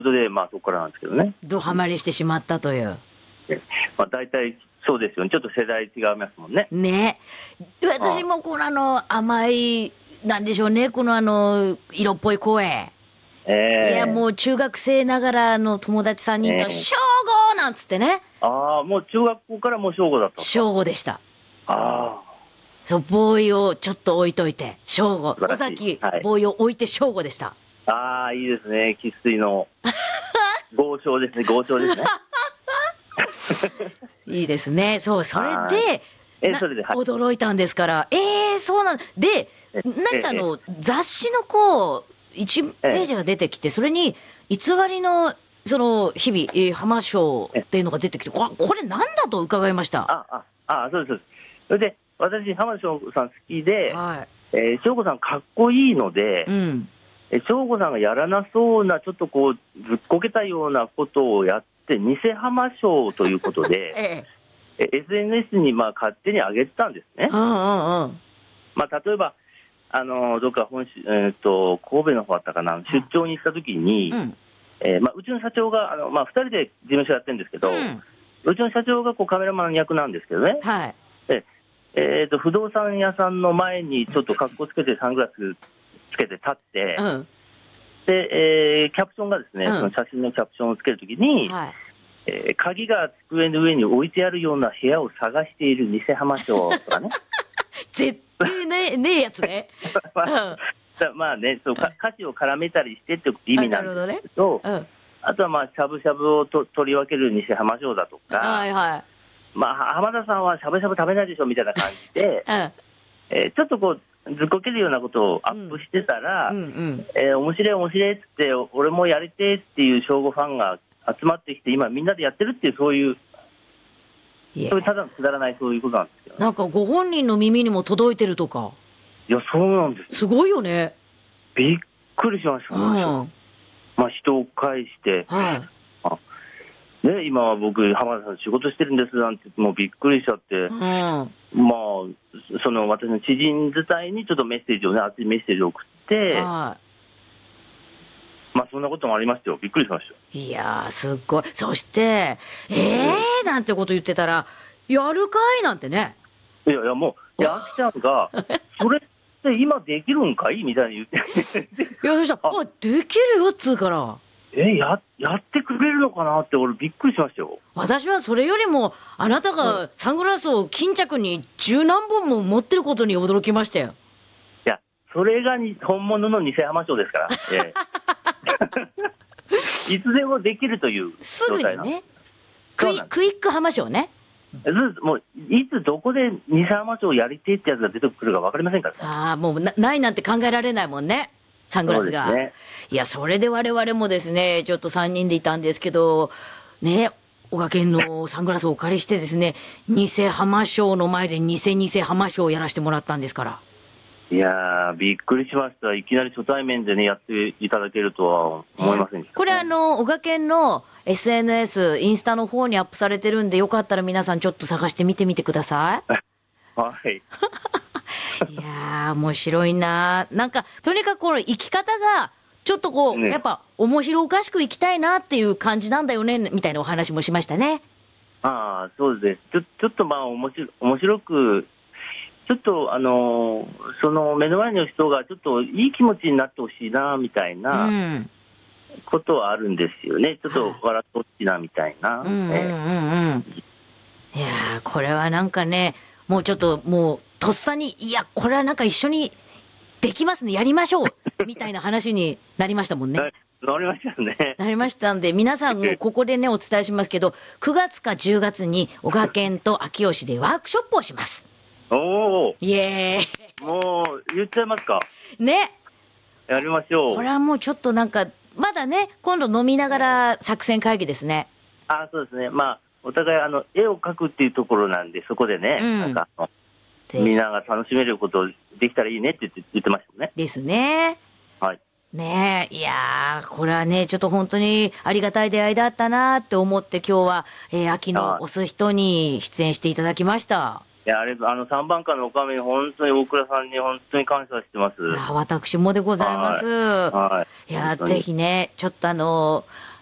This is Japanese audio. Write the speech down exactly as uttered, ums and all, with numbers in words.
ことで、まあ、そこからなんですけどね。 ドハマりしてしまったという。 まあ、大体そうですよね。ちょっと世代違いますもんね。 ね。私もこのあの甘いなんでしょうね、このあの色っぽい声。 えー、 いやもう中学生ながらの友達さんにんとえー正午なんつってね。 ああ、もう中学校からもう正午だった。 正午でした。 ああ。 そう、ボーイをちょっと置いといて正午。尾崎、 はい、 ボーイを置いて正午でした。 ああ、いいですね。生粋の豪商ですね。豪商ですね。 いいですね。そう、それで、 えそれで、はい、 驚いたんですから。えー、そうなんで、なんかあの、雑誌のこういちページが出てきて、それに偽りのその日々、えー、浜賞っていうのが出てきて、ここれなんだと伺いました。 あああ、そうですそうです。それで私浜翔さん好きで、 はい、 えー、翔吾さんかっこいいので、うん、え翔吾さんがやらなそうなちょっとこうずっこけたようなことをやって偽浜賞ということで、ええ、エスエヌエス にまあ勝手に上げてたんですね。 うんうんうん、 まあ、例えばあのどっか本、えー、と神戸の方だったかな、出張に行った時に、うんえーまあ、うちの社長があの、まあ、ふたりで事務所やってるんですけど、うん、うちの社長がこうカメラマン役なんですけどね、はいええー、と不動産屋さんの前にちょっと格好つけてサングラスつけて立って、うん、でえー、キャプションがですね、うん、その写真のキャプションをつけるときに、はいえー、鍵が机の上に置いてあるような部屋を探している偽浜町とかね絶対ねねえやつねまあ、うん、まあねそうか歌詞を絡めたりしてって意味なんですけど、あ、ねうん、あとはまあしゃぶしゃぶをと取り分ける偽浜町だとか、はいはいまあ、浜田さんはしゃぶしゃぶ食べないでしょみたいな感じで、うんえー、ちょっとこうずっこけるようなことをアップしてたら、うんうんうんえー、面白い面白いっつって俺もやりてっていう正吾ファンが集まってきて今みんなでやってるっていうそういうそういうただのくだらないそういうことなんですけど、ね、 なんかご本人の耳にも届いてるとか。 いやそうなんです。 すごいよね。 びっくりしました、うんまあ、人を介して、はいあね、今は僕浜田さん仕事してるんですなんてもうびっくりしちゃって、うん、まあその私の知人伝いにちょっとメッセージをね熱いメッセージを送って、はいまあそんなこともありましたよ。びっくりしました。 いやーすっごい。そしてえーなんてこと言ってたらやるかいなんてね。 いやいやもうやきちゃんがそれって今できるんかいみたいに言っていやそしたらあできるよっつうからえややってくれるのかなって俺びっくりしましたよ。 私はそれよりもあなたがサングラスを巾着に十何本も持ってることに驚きましたよ。 いやそれがに本物の偽浜町ですから、えー、いつでもできるというすぐにねクイ、クイック浜町ねもういつどこで偽浜町をやりてえってやつが出てくるか分かりませんから、ね、 ああもう な, ないなんて考えられないもんねサングラスが、ね、いやそれで我々もですねちょっとさんにんでいたんですけどね小賀県のサングラスをお借りしてですね偽浜町の前で偽偽浜町をやらせてもらったんですから。 いやーびっくりしました。いきなり初対面でねやっていただけるとは思いませんでした、ね、 これあの小賀県の エスエヌエス インスタの方にアップされてるんでよかったら皆さんちょっと探してみてみてくださいはいいやー面白いな。なんかとにかくこの生き方がちょっとこう、ね、やっぱ面白おかしく生きたいなっていう感じなんだよねみたいなお話もしましたね。 ああそうです。ちょちょっとまあ面白面白くちょっとあのその目の前の人がちょっといい気持ちになってほしいなみたいなことはあるんですよね、うん、ちょっと笑ってほしいなみたいな、うんうんうんうん、 いやこれはなんかねもうちょっともうとっさにいやこれはなんか一緒にできますねやりましょうみたいな話になりましたもんねなりましたねなりましたんで皆さんもここでねお伝えしますけどくがつかじゅうがつに小賀県と秋吉でワークショップをします。 おーイエーイもう言っちゃいますかねやりましょう。 これはもうちょっとなんかまだね今度飲みながら作戦会議ですね。 あそうですねまあお互いあの絵を描くっていうところなんでそこでね、うん、なんかみんなが楽しめることできたらいいねって言って、言ってましたね。 ですね。 はいねえいやーこれはねちょっと本当にありがたい出会いだったなって思って今日は、えー、秋の押す人に出演していただきました。 いや、あれ、あの、さんばんかのおかみ、本当に大倉さんに本当に感謝してます。 いや、私もでございます。 はい。はい、 いや、ぜひね、ちょっとあの、